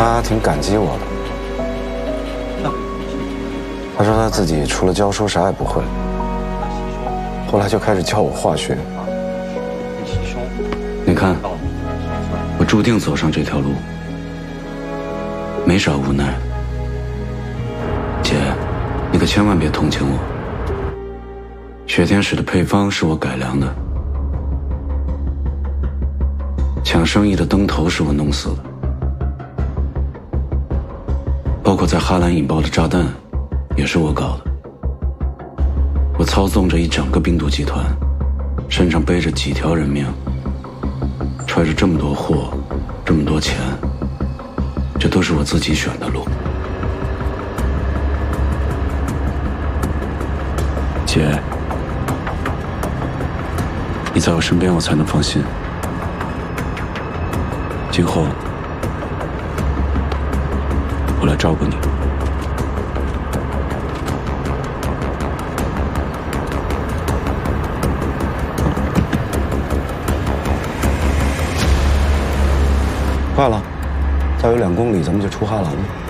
他挺感激我的。他说他自己除了教书啥也不会，后来就开始教我化学。 你看，我注定走上这条路，没啥无奈。姐，你可千万别同情我。雪天使的配方是我改良的，抢生意的灯头是我弄死的，包括在哈兰引爆的炸弹也是我搞的。我操纵着一整个病毒集团，身上背着几条人命，揣着这么多货，这么多钱，这都是我自己选的路。姐，你在我身边，我才能放心。今后，我来照顾你。 快了，再有2公里咱们就出哈兰了。